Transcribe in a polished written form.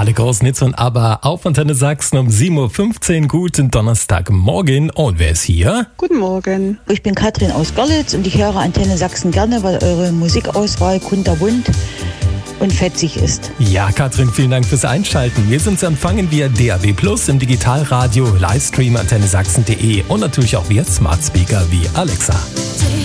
Alle großen Hits und Aber auf Antenne Sachsen um 7.15 Uhr. Guten Donnerstagmorgen. Und wer ist hier? Guten Morgen. Ich bin Katrin aus Görlitz und ich höre Antenne Sachsen gerne, weil eure Musikauswahl kunterbunt und fetzig ist. Ja, Katrin, vielen Dank fürs Einschalten. Wir sind zu empfangen via DAB+, im Digitalradio, Livestream antennesachsen.de und natürlich auch via Smart Speaker wie Alexa.